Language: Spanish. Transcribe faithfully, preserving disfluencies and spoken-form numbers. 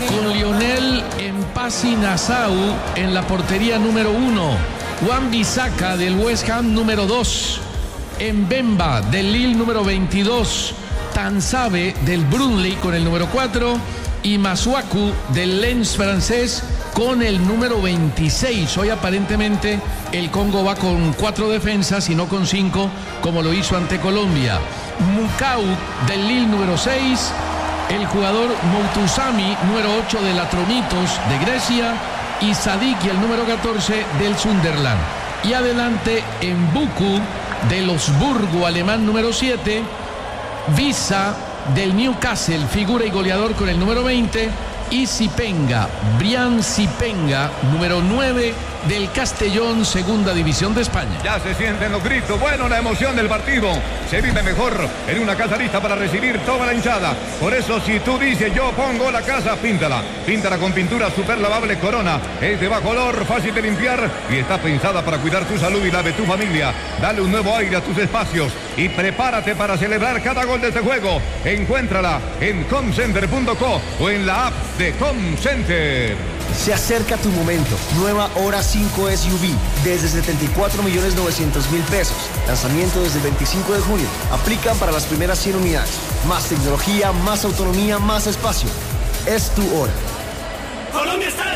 con Lionel Mpassi Nassau en la portería número uno. Wan-Bissaka del West Ham número dos. Mbemba del Lille número veintidós. Tansabe del Burnley con el número cuatro. Y Masuaku del Lens francés con el número veintiséis. Hoy aparentemente el Congo va con cuatro defensas y no con cinco, como lo hizo ante Colombia. Mukau del Lille número seis. El jugador Moutoussamy número ocho del Atromitos de Grecia. Y Sadiki el número catorce del Sunderland. Y adelante Mbuku del Osburgo alemán número siete. Visa del Newcastle, figura y goleador con el número veinte. Y Zipenga, Brian Zipenga, número nueve del Castellón, segunda división de España. Ya se sienten los gritos. Bueno, la emoción del partido se vive mejor en una casa lista para recibir toda la hinchada. Por eso, si tú dices yo pongo la casa, píntala. Píntala con pintura super lavable Corona. Es de bajo olor, fácil de limpiar y está pensada para cuidar tu salud y la de tu familia. Dale un nuevo aire a tus espacios y prepárate para celebrar cada gol de este juego. Encuéntrala en comcenter punto co o en la app de Comcenter. Se acerca tu momento. Nueva Hora cinco S U V desde setenta y cuatro millones novecientos mil pesos. Lanzamiento desde el veinticinco de junio. Aplican para las primeras cien unidades. Más tecnología, más autonomía, más espacio. Es tu hora. Colombia está